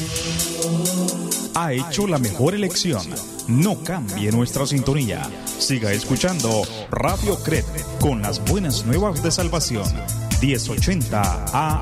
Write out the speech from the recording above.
Ha hecho la mejor elección. No cambie nuestra sintonía. Siga escuchando Radio CRED con las buenas nuevas de salvación. 1080 AM.